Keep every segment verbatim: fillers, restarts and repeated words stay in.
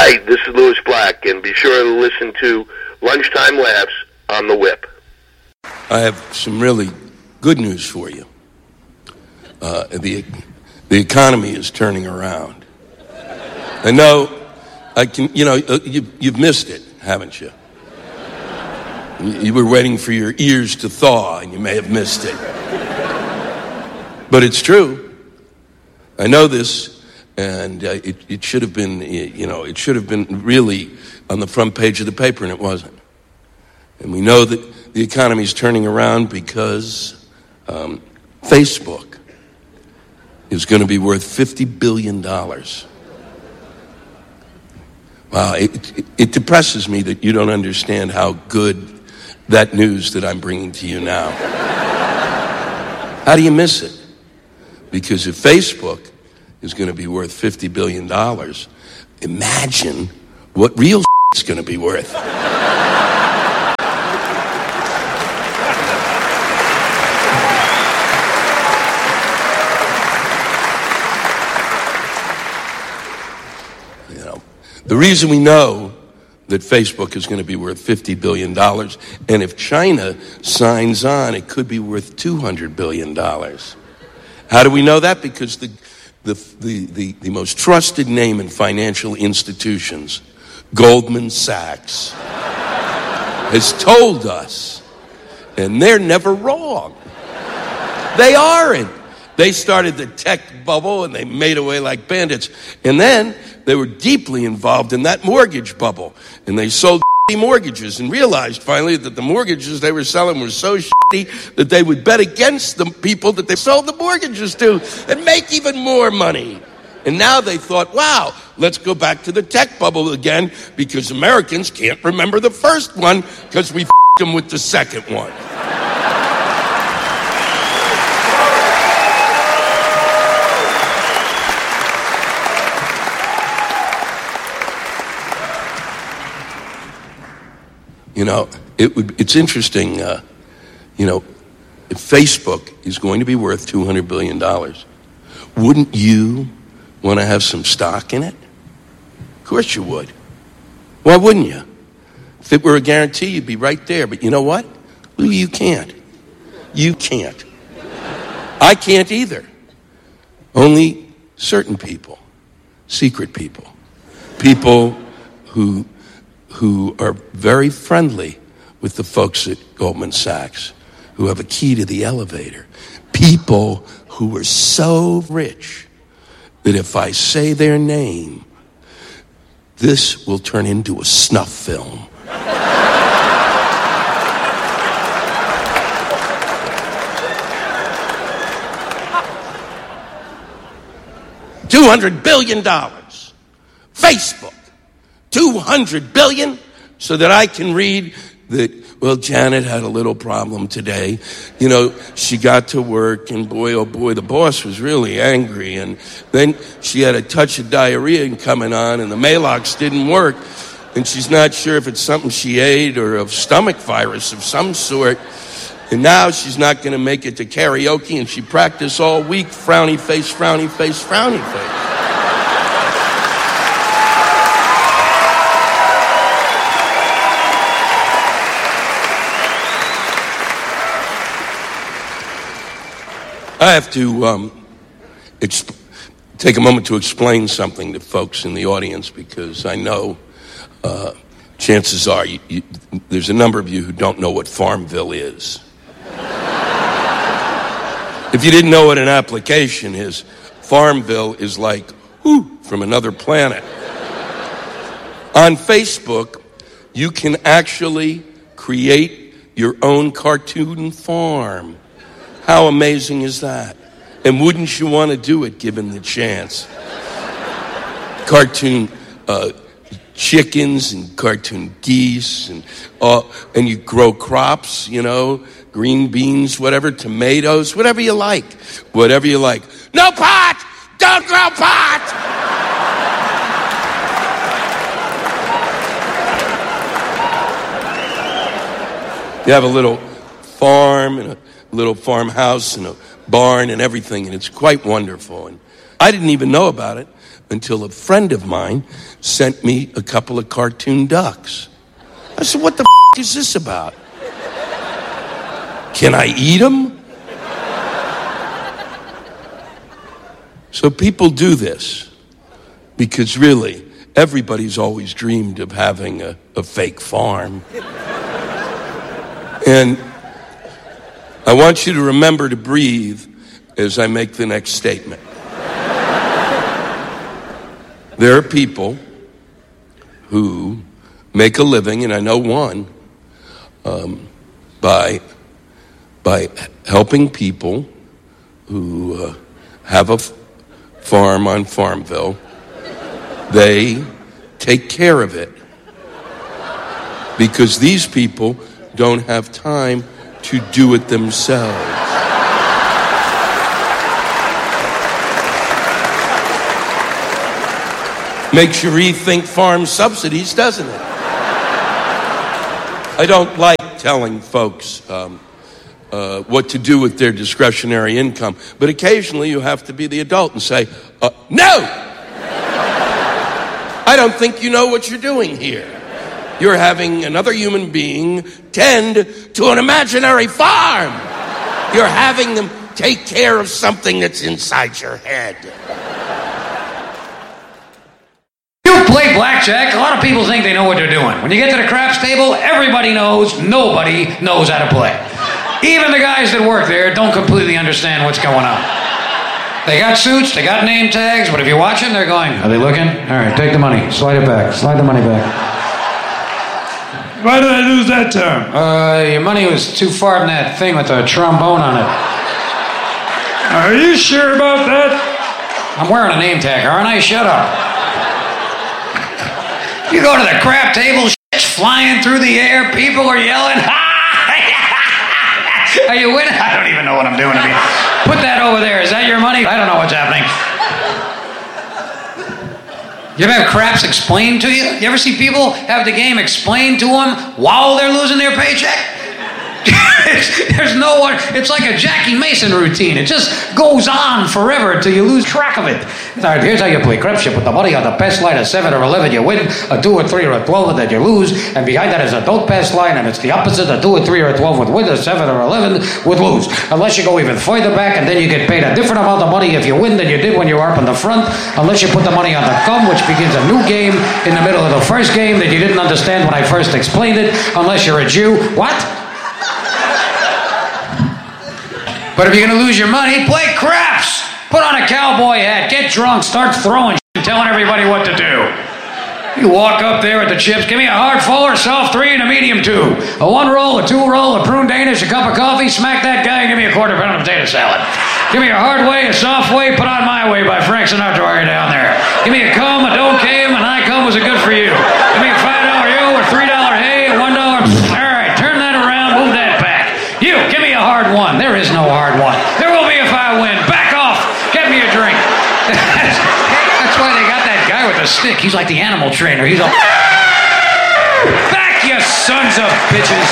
Hi, this is Louis Black, and be sure to listen to Lunchtime Laughs on the Whip. I have some really good news for you. Uh, the the economy is turning around. I know, I can. You know, you, you've missed it, haven't you? You were waiting for your ears to thaw, and you may have missed it. But it's true. I know this, and uh, it, it should have been, you know, it should have been really on the front page of the paper, and it wasn't. And we know that the economy is turning around because um, Facebook is going to be worth fifty billion dollars. Wow, it, it, it depresses me that you don't understand how good that news that I'm bringing to you now. How do you miss it? Because if Facebook is going to be worth fifty billion dollars, imagine what real is going to be worth. You know, the reason we know that Facebook is going to be worth fifty billion dollars, and if China signs on, it could be worth two hundred billion dollars. How do we know that? Because the, the, the, the, the most trusted name in financial institutions, Goldman Sachs, has told us, and they're never wrong. They aren't. They started the tech bubble, and they made away like bandits. And then they were deeply involved in that mortgage bubble. And they sold mortgages and realized finally that the mortgages they were selling were so shitty that they would bet against the people that they sold the mortgages to and make even more money. And now they thought, wow, let's go back to the tech bubble again because Americans can't remember the first one because we f***ed them with the second one. You know, it would, it's interesting, uh, you know, if Facebook is going to be worth two hundred billion dollars, wouldn't you want to have some stock in it? Of course you would. Why wouldn't you? If it were a guarantee, you'd be right there. But you know what? Lou, you can't. You can't. I can't either. Only certain people, secret people, people who... who are very friendly with the folks at Goldman Sachs, who have a key to the elevator. People who are so rich that if I say their name, this will turn into a snuff film. two hundred billion dollars. Facebook. two hundred billion dollars so that I can read that, well, Janet had a little problem today. You know, she got to work and boy, oh boy, the boss was really angry. And then she had a touch of diarrhea coming on and the Maalox didn't work. And she's not sure if it's something she ate or a stomach virus of some sort. And now she's not going to make it to karaoke and she practiced all week. Frowny face, frowny face, frowny face. I have to um, exp- take a moment to explain something to folks in the audience because I know uh, chances are you, you, there's a number of you who don't know what Farmville is. If you didn't know what an application is, Farmville is like, whoo, from another planet. On Facebook, you can actually create your own cartoon farm. How amazing is that? And wouldn't you want to do it given the chance? Cartoon uh, chickens and cartoon geese and uh, and you grow crops, you know, green beans, whatever, tomatoes, whatever you like. Whatever you like. No pot! Don't grow pot! You have a little farm and a little farmhouse and a barn and everything, and it's quite wonderful. And I didn't even know about it until a friend of mine sent me a couple of cartoon ducks. I said, what the f*** is this about? Can I eat them? So people do this because really, everybody's always dreamed of having a, a fake farm. And I want you to remember to breathe as I make the next statement. There are people who make a living, and I know one, um, by, by helping people who uh, have a f- farm on Farmville. They take care of it because these people don't have time to do it themselves. Makes you rethink farm subsidies, doesn't it? I don't like telling folks um, uh, what to do with their discretionary income, but occasionally you have to be the adult and say, uh, no! I don't think you know what you're doing here. You're having another human being tend to an imaginary farm. You're having them take care of something that's inside your head. You play blackjack, a lot of people think they know what they're doing. When you get to the craps table, everybody knows nobody knows how to play. Even the guys that work there don't completely understand what's going on. They got suits, they got name tags, but if you're watching, they're going, are they looking? All right, take the money, slide it back, slide the money back. Why did I lose that term? Uh, your money was too far in that thing with the trombone on it. Are you sure about that? I'm wearing a name tag, aren't I? Shut up. You go to the crap table, shit's flying through the air, people are yelling, ha! Are you winning? I don't even know what I'm doing to me. Put that over there. Is that your money? I don't know what's happening. You ever have craps explained to you? You ever see people have the game explained to them while they're losing their paycheck? There's no one. It's like a Jackie Mason routine. It just goes on forever until you lose track of it. All right, here's how you play craps. You put the money on the best line, a seven or eleven, you win. A two or three or a twelve, and then you lose. And behind that is a don't pass line, and it's the opposite. A two or three or a twelve would win. A seven or eleven would lose. Unless you go even further back, and then you get paid a different amount of money if you win than you did when you were up in the front. Unless you put the money on the come, which begins a new game in the middle of the first game that you didn't understand when I first explained it. Unless you're a Jew. What? But if you're going to lose your money, play craps. Put on a cowboy hat, get drunk, start throwing shit, telling everybody what to do. You walk up there with the chips, give me a hard full or soft three and a medium two. A one roll, a two roll, a prune Danish, a cup of coffee, smack that guy and give me a quarter pound of potato salad. Give me a hard way, a soft way, put on My Way by Frank Sinatra while you're down there. Give me a come, a don't came, and I come was a good for you. Give me a five dollar yo or three dollar hey, a one dollar. All right, turn that around, move that back. You, give me a hard one. There is no hard one. There will be if I win. Back off. Get me a drink. That's why they got that guy with the stick. He's like the animal trainer. He's all, back, you sons of bitches.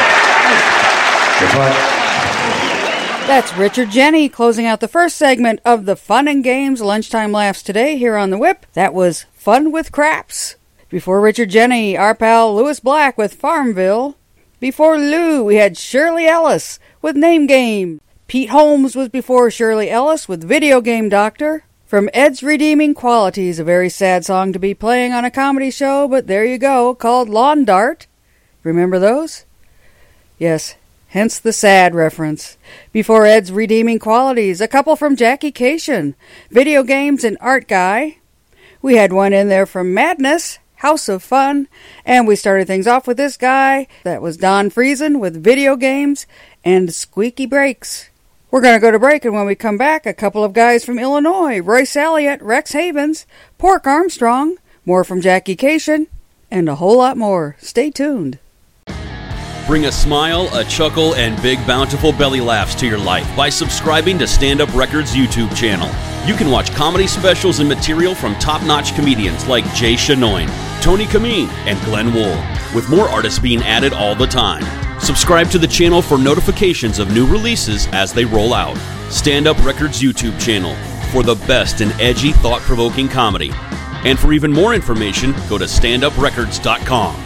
That's Richard Jeni closing out the first segment of the Fun and Games Lunchtime Laughs today here on the Whip. That was Fun with Craps. Before Richard Jeni, our pal Lewis Black with Farmville. Before Lou, we had Shirley Ellis with Name Game. Pete Holmes was before Shirley Ellis with Video Game Doctor. From Ed's Redeeming Qualities, a very sad song to be playing on a comedy show, but there you go, called Lawn Dart. Remember those? Yes, hence the sad reference. Before Ed's Redeeming Qualities, a couple from Jackie Cation, Video Games and Art Guy. We had one in there from Madness, House of Fun, and we started things off with this guy. That was Don Friesen with Video Games and Squeaky Brakes. We're going to go to break, and when we come back, a couple of guys from Illinois, Royce Elliott, Rex Havens, Pork Armstrong, more from Jackie Cation, and a whole lot more. Stay tuned. Bring a smile, a chuckle, and big bountiful belly laughs to your life by subscribing to Stand Up Records YouTube channel. You can watch comedy specials and material from top-notch comedians like Jay Chenoine, Tony Kameen, and Glenn Wool, with more artists being added all the time. Subscribe to the channel for notifications of new releases as they roll out. Stand Up Records YouTube channel, for the best in edgy, thought-provoking comedy. And for even more information, go to stand up records dot com.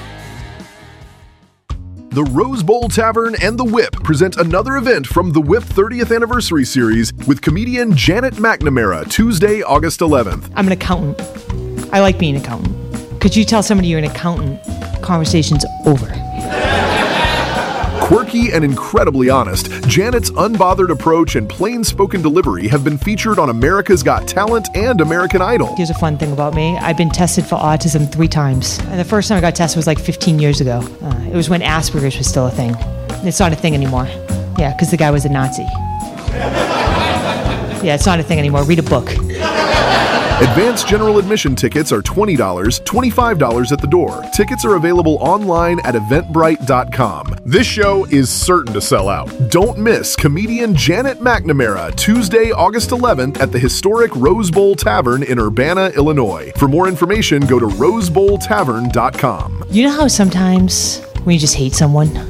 The Rose Bowl Tavern and The Whip present another event from The Whip thirtieth Anniversary Series with comedian Janet McNamara, Tuesday, August eleventh. I'm an accountant. I like being an accountant. Could you tell somebody you're an accountant? Conversation's over. Quirky and incredibly honest, Janet's unbothered approach and plain-spoken delivery have been featured on America's Got Talent and American Idol. Here's a fun thing about me. I've been tested for autism three times. And the first time I got tested was like fifteen years ago. Uh, it was when Asperger's was still a thing. It's not a thing anymore. Yeah, because the guy was a Nazi. Yeah, it's not a thing anymore. Read a book. Advanced general admission tickets are twenty dollars, twenty-five dollars at the door. Tickets are available online at eventbrite dot com. This show is certain to sell out. Don't miss comedian Janet McNamara, Tuesday, August eleventh at the historic Rose Bowl Tavern in Urbana, Illinois. For more information, go to rose bowl tavern dot com. You know how sometimes when you just hate someone,